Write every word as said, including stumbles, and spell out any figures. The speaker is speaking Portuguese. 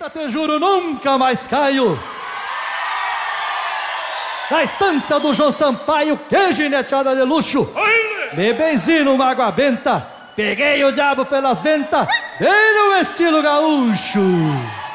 Eita, te juro, nunca mais caio. Na estância do João Sampaio, que gineteada de luxo. Me benzi numa água benta, peguei o diabo pelas ventas, bem no estilo gaúcho.